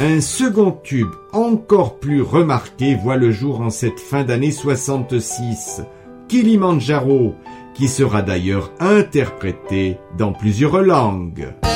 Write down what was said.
Un second tube encore plus remarqué voit le jour en cette fin d'année 66, Kilimanjaro, qui sera d'ailleurs interprété dans plusieurs langues.